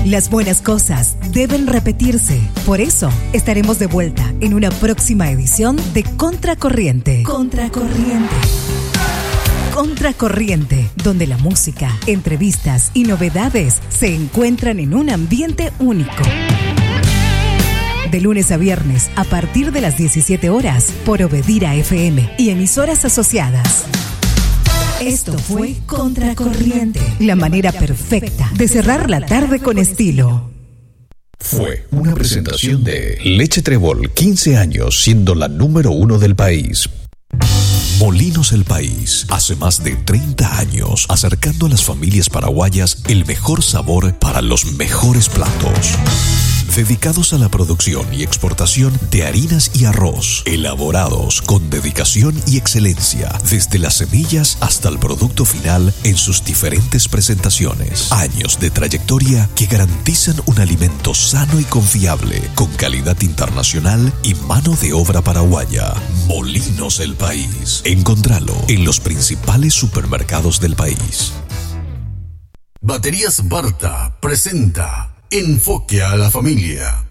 Las buenas cosas deben repetirse. Por eso, estaremos de vuelta en una próxima edición de Contracorriente. Contracorriente. Contracorriente, donde la música, entrevistas y novedades se encuentran en un ambiente único. De lunes a viernes, a partir de las 17 horas, por Obedira FM y emisoras asociadas. Esto fue Contracorriente, la manera perfecta de cerrar la tarde con estilo. Fue una presentación de Leche Trébol, 15 años siendo la número 1 del país. Molinos El País, hace más de 30 años, acercando a las familias paraguayas el mejor sabor para los mejores platos. Dedicados a la producción y exportación de harinas y arroz, elaborados con dedicación y excelencia, desde las semillas hasta el producto final en sus diferentes presentaciones. Años de trayectoria que garantizan un alimento sano y confiable, con calidad internacional y mano de obra paraguaya. Molinos El País. Encontralo en los principales supermercados del país. Baterías Barta presenta Enfoque a la Familia.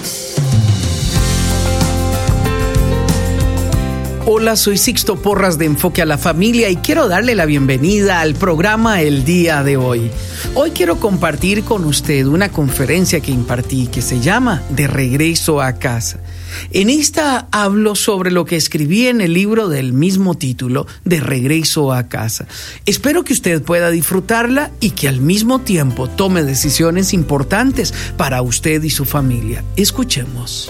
Hola, soy Sixto Porras de Enfoque a la Familia y quiero darle la bienvenida al programa el día de hoy. Hoy quiero compartir con usted una conferencia que impartí que se llama De Regreso a Casa. En esta hablo sobre lo que escribí en el libro del mismo título, De Regreso a Casa. Espero que usted pueda disfrutarla y que al mismo tiempo tome decisiones importantes para usted y su familia. Escuchemos.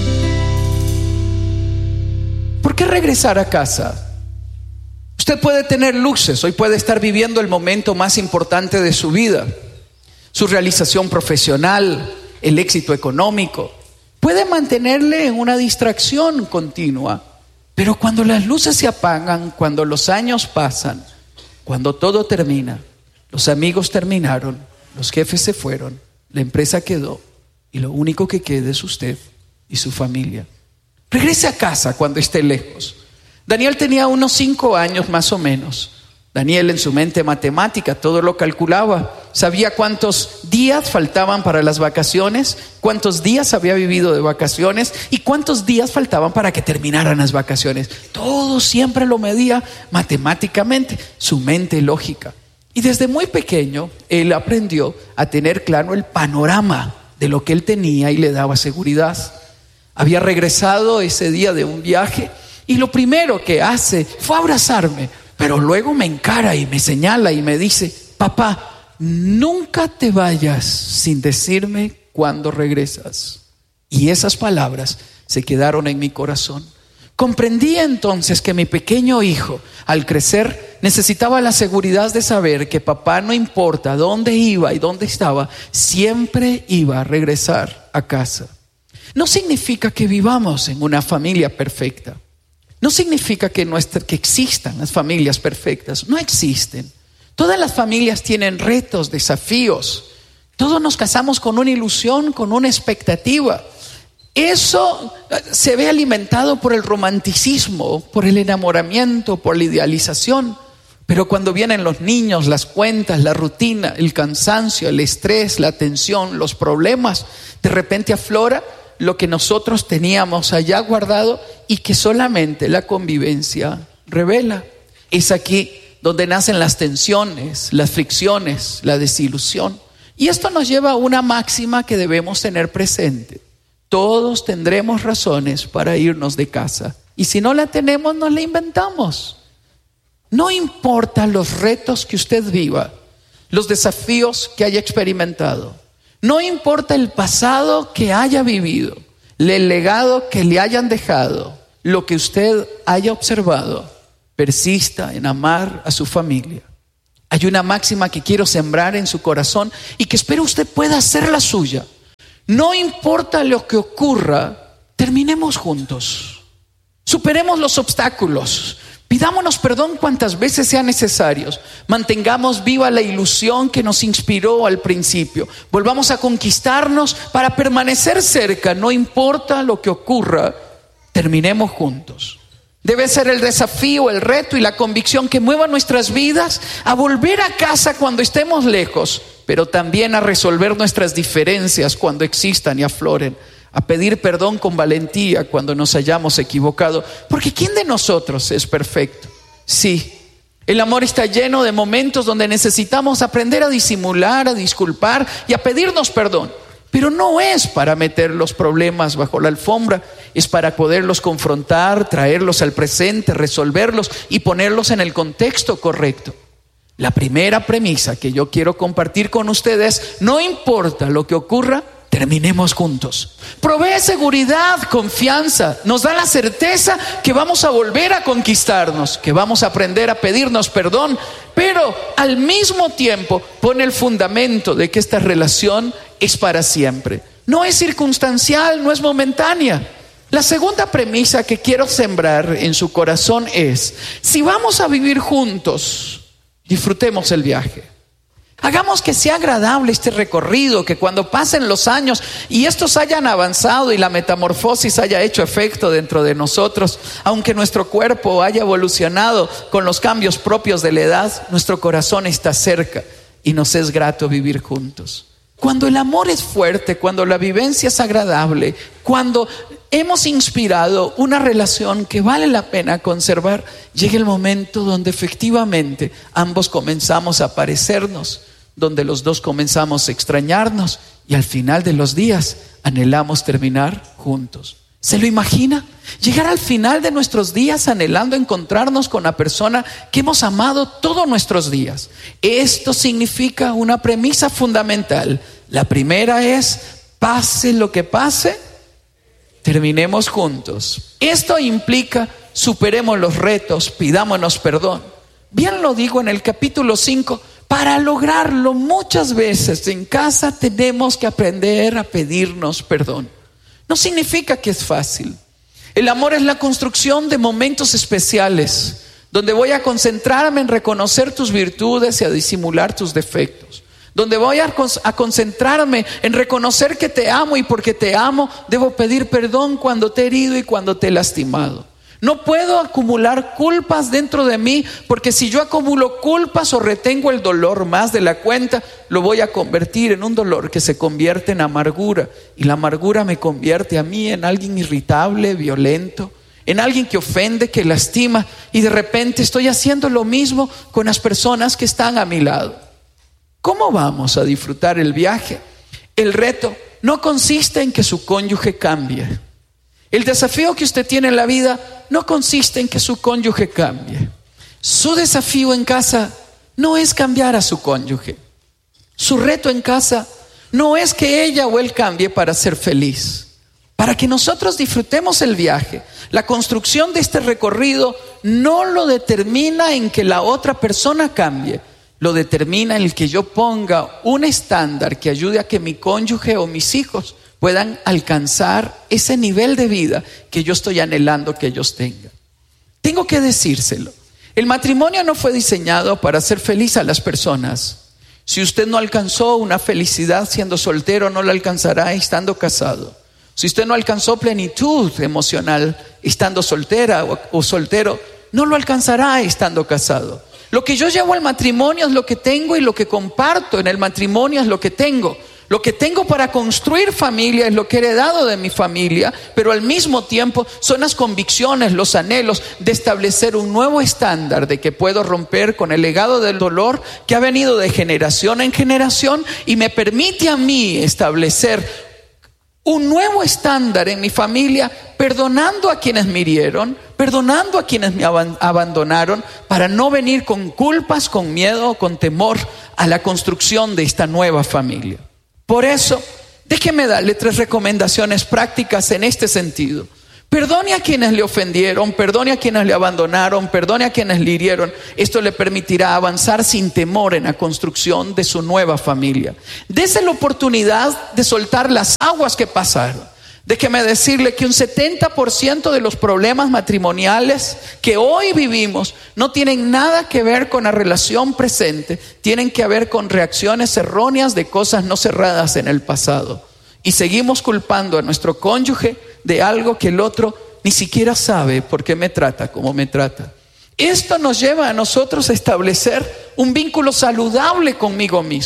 ¿Por qué regresar a casa? Usted puede tener luces, hoy puede estar viviendo el momento más importante de su vida, su realización profesional, el éxito económico. Puede mantenerle en una distracción continua, pero cuando las luces se apagan, cuando los años pasan, cuando todo termina, los amigos terminaron, los jefes se fueron, la empresa quedó y lo único que queda es usted y su familia. Regrese a casa cuando esté lejos. Daniel tenía unos 5 años más o menos. Daniel, en su mente matemática, todo lo calculaba. Sabía cuántos días faltaban para las vacaciones, cuántos días había vivido de vacaciones y cuántos días faltaban para que terminaran las vacaciones. Todo siempre lo medía matemáticamente, su mente lógica. Y desde muy pequeño, él aprendió a tener claro el panorama de lo que él tenía y le daba seguridad. Había regresado ese día de un viaje y lo primero que hace fue abrazarme, pero luego me encara y me señala y me dice: papá, nunca te vayas sin decirme cuándo regresas. Y esas palabras se quedaron en mi corazón. Comprendí entonces que mi pequeño hijo, al crecer, necesitaba la seguridad de saber que papá, no importa dónde iba y dónde estaba, siempre iba a regresar a casa. No significa que vivamos en una familia perfecta. No significa que existan las familias perfectas. No existen. Todas las familias tienen retos, desafíos. Todos nos casamos con una ilusión, con una expectativa. Eso se ve alimentado por el romanticismo, por el enamoramiento, por la idealización. Pero cuando vienen los niños, las cuentas, la rutina, el cansancio, el estrés, la tensión, los problemas, de repente aflora lo que nosotros teníamos allá guardado y que solamente la convivencia revela. Es aquí donde nacen las tensiones, las fricciones, la desilusión. Y esto nos lleva a una máxima que debemos tener presente. Todos tendremos razones para irnos de casa. Y si no la tenemos, nos la inventamos. No importa los retos que usted viva, los desafíos que haya experimentado. No importa el pasado que haya vivido, el legado que le hayan dejado, lo que usted haya observado, persista en amar a su familia. Hay una máxima que quiero sembrar en su corazón y que espero usted pueda hacer la suya. No importa lo que ocurra, terminemos juntos. Superemos los obstáculos. Pidámonos perdón cuantas veces sean necesarios. Mantengamos viva la ilusión que nos inspiró al principio. Volvamos a conquistarnos para permanecer cerca. No importa lo que ocurra, terminemos juntos. Debe ser el desafío, el reto y la convicción que mueva nuestras vidas a volver a casa cuando estemos lejos pero también a resolver nuestras diferencias cuando existan y afloren, a pedir perdón con valentía cuando nos hayamos equivocado, porque ¿quién de nosotros es perfecto? Sí, el amor está lleno de momentos donde necesitamos aprender a disimular, a disculpar y a pedirnos perdón, pero no es para meter los problemas bajo la alfombra, es para poderlos confrontar, traerlos al presente, resolverlos y ponerlos en el contexto correcto. La primera premisa que yo quiero compartir con ustedes: no importa lo que ocurra, terminemos juntos. Provee seguridad, confianza, nos da la certeza que vamos a volver a conquistarnos, que vamos a aprender a pedirnos perdón, pero al mismo tiempo pone el fundamento de que esta relación es para siempre. No es circunstancial, no es momentánea. La segunda premisa que quiero sembrar en su corazón es: si vamos a vivir juntos, disfrutemos el viaje. Hagamos que sea agradable este recorrido, que cuando pasen los años y estos hayan avanzado y la metamorfosis haya hecho efecto dentro de nosotros, aunque nuestro cuerpo haya evolucionado con los cambios propios de la edad, nuestro corazón está cerca y nos es grato vivir juntos. Cuando el amor es fuerte, cuando la vivencia es agradable, cuando hemos inspirado una relación que vale la pena conservar, llega el momento donde efectivamente ambos comenzamos a parecernos, donde los dos comenzamos a extrañarnos y al final de los días anhelamos terminar juntos. ¿Se lo imagina? Llegar al final de nuestros días anhelando encontrarnos con la persona que hemos amado todos nuestros días. Esto significa una premisa fundamental. La primera es: pase lo que pase, terminemos juntos. Esto implica: superemos los retos, pidámonos perdón. Bien lo digo en el capítulo 5, para lograrlo muchas veces en casa tenemos que aprender a pedirnos perdón. No significa que es fácil. El amor es la construcción de momentos especiales, donde voy a concentrarme en reconocer tus virtudes y a disimular tus defectos. Donde voy a concentrarme en reconocer que te amo y porque te amo, debo pedir perdón cuando te he herido y cuando te he lastimado. No puedo acumular culpas dentro de mí, porque si yo acumulo culpas o retengo el dolor más de la cuenta, lo voy a convertir en un dolor que se convierte en amargura. Y la amargura me convierte a mí en alguien irritable, violento, en alguien que ofende, que lastima. Y de repente estoy haciendo lo mismo con las personas que están a mi lado. ¿Cómo vamos a disfrutar el viaje? El reto no consiste en que su cónyuge cambie. El desafío que usted tiene en la vida no consiste en que su cónyuge cambie. Su desafío en casa no es cambiar a su cónyuge. Su reto en casa no es que ella o él cambie para ser feliz. Para que nosotros disfrutemos el viaje, la construcción de este recorrido no lo determina en que la otra persona cambie. Lo determina el que yo ponga un estándar que ayude a que mi cónyuge o mis hijos puedan alcanzar ese nivel de vida que yo estoy anhelando que ellos tengan. Tengo que decírselo. El matrimonio no fue diseñado para hacer feliz a las personas. Si usted no alcanzó una felicidad siendo soltero, no la alcanzará estando casado. Si usted no alcanzó plenitud emocional estando soltera o soltero, no lo alcanzará estando casado. Lo que yo llevo al matrimonio es lo que tengo, y lo que comparto en el matrimonio es lo que tengo. Lo que tengo para construir familia es lo que he heredado de mi familia, pero al mismo tiempo son las convicciones, los anhelos de establecer un nuevo estándar, de que puedo romper con el legado del dolor que ha venido de generación en generación y me permite a mí establecer un nuevo estándar en mi familia, perdonando a quienes me hirieron, perdonando a quienes me abandonaron, para no venir con culpas, con miedo, con temor a la construcción de esta nueva familia. Por eso, déjeme darle 3 recomendaciones prácticas en este sentido. Perdone a quienes le ofendieron, perdone a quienes le abandonaron, perdone a quienes le hirieron. Esto le permitirá avanzar sin temor en la construcción de su nueva familia. Dese la oportunidad de soltar las aguas que pasaron. Déjeme decirle que un 70% de los problemas matrimoniales que hoy vivimos no tienen nada que ver con la relación presente, tienen que ver con reacciones erróneas de cosas no cerradas en el pasado. Y seguimos culpando a nuestro cónyuge de algo que el otro ni siquiera sabe por qué me trata como me trata. Esto nos lleva a nosotros a establecer un vínculo saludable conmigo mismo.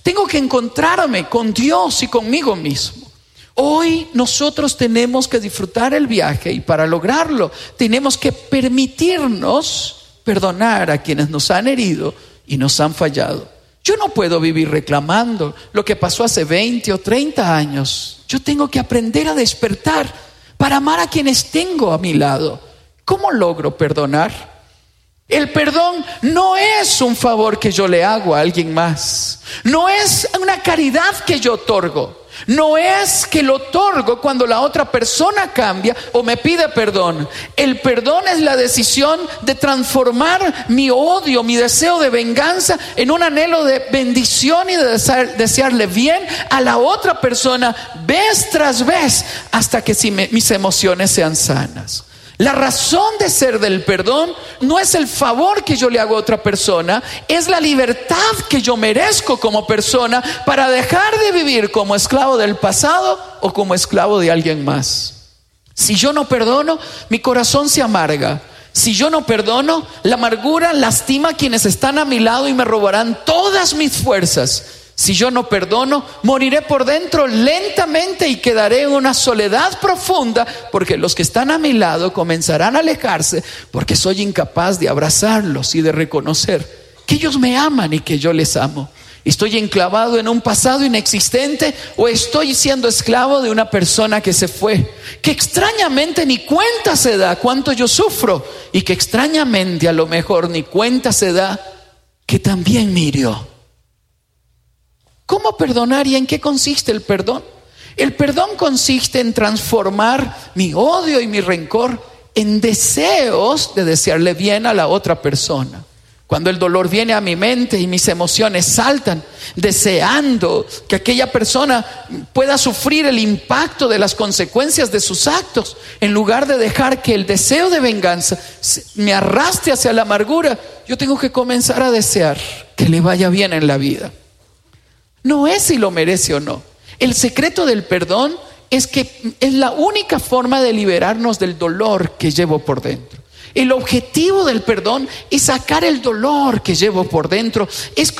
Tengo que encontrarme con Dios y conmigo mismo. Hoy nosotros tenemos que disfrutar el viaje y para lograrlo tenemos que permitirnos perdonar a quienes nos han herido y nos han fallado. Yo no puedo vivir reclamando lo que pasó hace 20 o 30 años. Yo tengo que aprender a despertar para amar a quienes tengo a mi lado. ¿Cómo logro perdonar? El perdón no es un favor que yo le hago a alguien más. No es una caridad que yo otorgo. No es que lo otorgo cuando la otra persona cambia o me pide perdón. El perdón es la decisión de transformar mi odio, mi deseo de venganza en un anhelo de bendición y de desearle bien a la otra persona vez tras vez hasta que mis emociones sean sanas. La razón de ser del perdón no es el favor que yo le hago a otra persona, es la libertad que yo merezco como persona para dejar de vivir como esclavo del pasado o como esclavo de alguien más. Si yo no perdono, mi corazón se amarga. Si yo no perdono, la amargura lastima a quienes están a mi lado y me robarán todas mis fuerzas. Si yo no perdono, moriré por dentro lentamente y quedaré en una soledad profunda, porque los que están a mi lado comenzarán a alejarse, porque soy incapaz de abrazarlos y de reconocer que ellos me aman y que yo les amo. ¿Estoy enclavado en un pasado inexistente o estoy siendo esclavo de una persona que se fue? Que extrañamente ni cuenta se da cuánto yo sufro y que extrañamente a lo mejor ni cuenta se da que también me hirió. ¿Cómo perdonar y en qué consiste el perdón? El perdón consiste en transformar mi odio y mi rencor en deseos de desearle bien a la otra persona. Cuando el dolor viene a mi mente y mis emociones saltan, deseando que aquella persona pueda sufrir el impacto de las consecuencias de sus actos, en lugar de dejar que el deseo de venganza me arrastre hacia la amargura, yo tengo que comenzar a desear que le vaya bien en la vida. No es si lo merece o no. El secreto del perdón es que es la única forma de liberarnos del dolor que llevo por dentro. El objetivo del perdón es sacar el dolor que llevo por dentro, es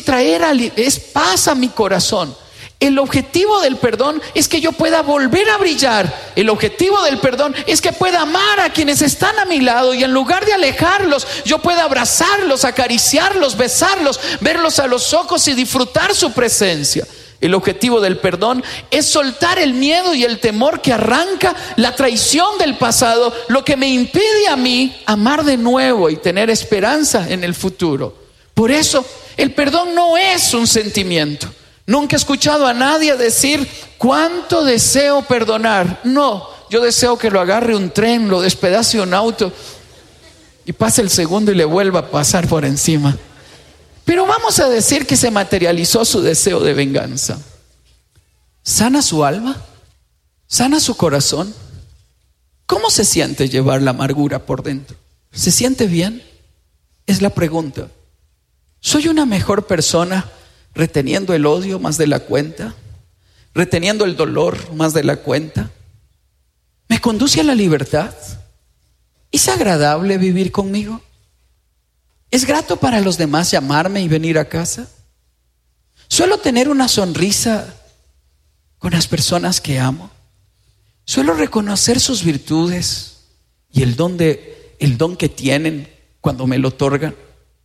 paz a mi corazón. El objetivo del perdón es que yo pueda volver a brillar. El objetivo del perdón es que pueda amar a quienes están a mi lado y en lugar de alejarlos, yo pueda abrazarlos, acariciarlos, besarlos, verlos a los ojos y disfrutar su presencia. El objetivo del perdón es soltar el miedo y el temor que arranca la traición del pasado, lo que me impide a mí amar de nuevo y tener esperanza en el futuro. Por eso, el perdón no es un sentimiento. Nunca he escuchado a nadie decir cuánto deseo perdonar. No, yo deseo que lo agarre un tren, lo despedace un auto y pase el segundo y le vuelva a pasar por encima. Pero vamos a decir que se materializó su deseo de venganza. ¿Sana su alma? ¿Sana su corazón? ¿Cómo se siente llevar la amargura por dentro? ¿Se siente bien? Es la pregunta. ¿Soy una mejor persona reteniendo el odio más de la cuenta? ¿Reteniendo el dolor más de la cuenta? ¿Me conduce a la libertad? ¿Es agradable vivir conmigo? ¿Es grato para los demás llamarme y venir a casa? ¿Suelo tener una sonrisa con las personas que amo? ¿Suelo reconocer sus virtudes y el don que tienen cuando me lo otorgan?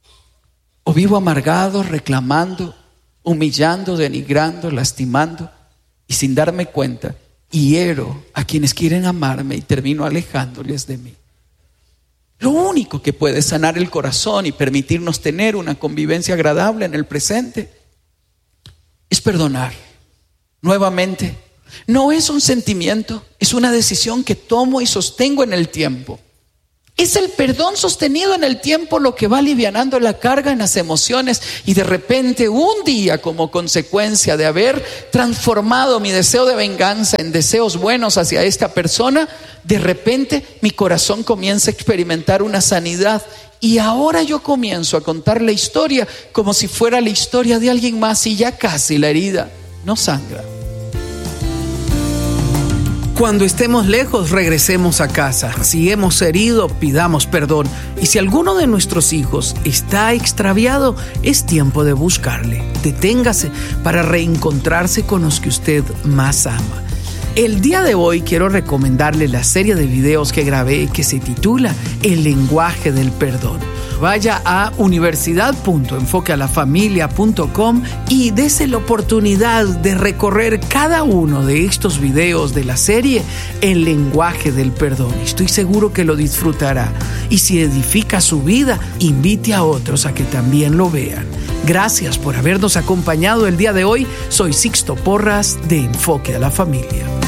¿O vivo amargado, reclamando, humillando, denigrando, lastimando y sin darme cuenta hiero a quienes quieren amarme y termino alejándoles de mí? Lo único que puede sanar el corazón y permitirnos tener una convivencia agradable en el presente es perdonar. Nuevamente, no es un sentimiento, es una decisión que tomo y sostengo en el tiempo. Es el perdón sostenido en el tiempo lo que va alivianando la carga en las emociones y de repente un día, como consecuencia de haber transformado mi deseo de venganza en deseos buenos hacia esta persona, de repente mi corazón comienza a experimentar una sanidad y ahora yo comienzo a contar la historia como si fuera la historia de alguien más y ya casi la herida no sangra. Cuando estemos lejos, regresemos a casa. Si hemos herido, pidamos perdón. Y si alguno de nuestros hijos está extraviado, es tiempo de buscarle. Deténgase para reencontrarse con los que usted más ama. El día de hoy quiero recomendarle la serie de videos que grabé que se titula El lenguaje del perdón. Vaya a universidad.enfoquealafamilia.com y dése la oportunidad de recorrer cada uno de estos videos de la serie El lenguaje del perdón. Estoy seguro que lo disfrutará. Y si edifica su vida, invite a otros a que también lo vean. Gracias por habernos acompañado el día de hoy. Soy Sixto Porras de Enfoque a la Familia.